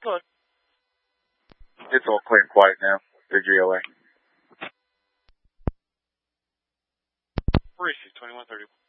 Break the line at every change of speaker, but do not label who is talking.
Good.
It's all clear and quiet now. They're GOA.
Reese, 2131.